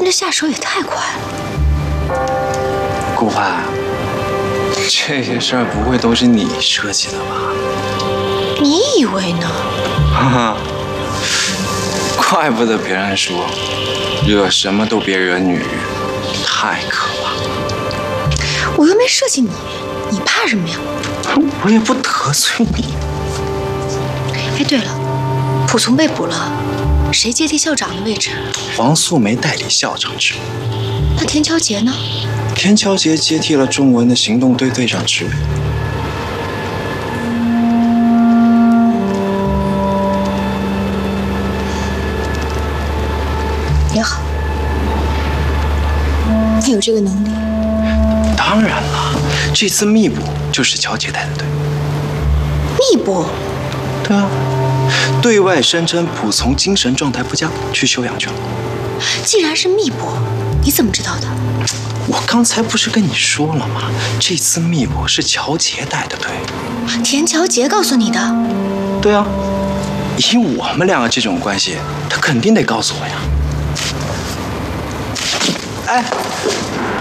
这下手也太快了。 顾盼，这些事儿不会都是你设计的吧？ 你以为呢？ 哈哈，怪不得别人说惹什么都别惹女人，太可怕。 我又没设计你，你怕什么呀？ 我也不得罪你。 哎，对了，仆从被捕了，谁接替校长的位置？ 王素梅代理校长职务。 那田乔杰呢？ 田乔杰接替了中文的行动队队长职位。 也好，你有这个能力。 当然了，这次密捕就是乔杰带的队。 密捕？ 对啊，对外声称仆从精神状态不佳，去休养去了。 既然是密捕，你怎么知道的？ 我刚才不是跟你说了吗？这次密捕是乔杰带的队。 田乔杰告诉你的？ 对啊，以我们两个这种关系，他肯定得告诉我呀。哎。